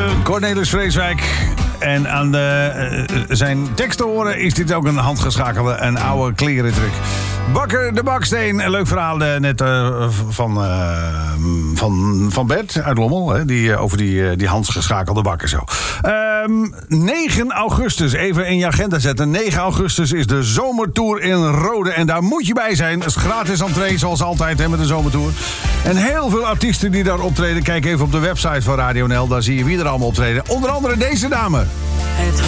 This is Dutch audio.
Cornelis Vreeswijk. En aan zijn tekst te horen is dit ook een handgeschakelde en oude klerentruk. Bakker de Baksteen. Een leuk verhaal net van Bert uit Lommel. Hè, over die handgeschakelde bakker zo. 9 augustus, even in je agenda zetten. 9 augustus is de zomertour in Rode. En daar moet je bij zijn. Het is gratis entree, zoals altijd met de zomertour. En heel veel artiesten die daar optreden. Kijk even op de website van Radio NL. Daar zie je wie er allemaal optreden. Onder andere deze dame. Het